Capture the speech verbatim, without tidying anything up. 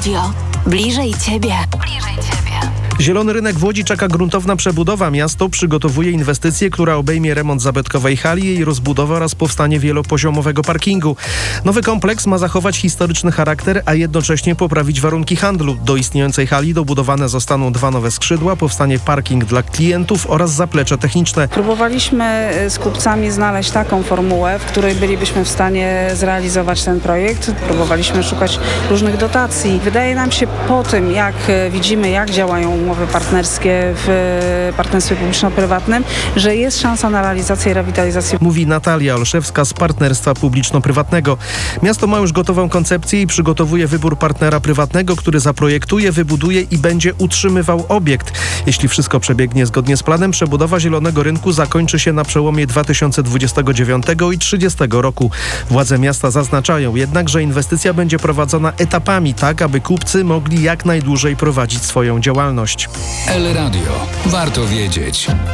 Radio. Bliżej Ciebie. Bliżej Ciebie. Zielony Rynek w Łodzi czeka gruntowna przebudowa. Miasto przygotowuje inwestycję, która obejmie remont zabytkowej hali, jej rozbudowę oraz powstanie wielopoziomowego parkingu. Nowy kompleks ma zachować historyczny charakter, a jednocześnie poprawić warunki handlu. Do istniejącej hali dobudowane zostaną dwa nowe skrzydła, powstanie parking dla klientów oraz zaplecze techniczne. Próbowaliśmy z kupcami znaleźć taką formułę, w której bylibyśmy w stanie zrealizować ten projekt. Próbowaliśmy szukać różnych dotacji. Wydaje nam się po tym, jak widzimy, jak działają umowy partnerskie w partnerstwie publiczno-prywatnym, że jest szansa na realizację i rewitalizację. Mówi Natalia Olszewska z Partnerstwa Publiczno-Prywatnego. Miasto ma już gotową koncepcję i przygotowuje wybór partnera prywatnego, który zaprojektuje, wybuduje i będzie utrzymywał obiekt. Jeśli wszystko przebiegnie zgodnie z planem, przebudowa Zielonego Rynku zakończy się na przełomie dwa tysiące dwudziestego dziewiątego i trzydziestego roku. Władze miasta zaznaczają jednak, że inwestycja będzie prowadzona etapami, tak aby kupcy mogli jak najdłużej prowadzić swoją działalność. El Radio. Warto wiedzieć.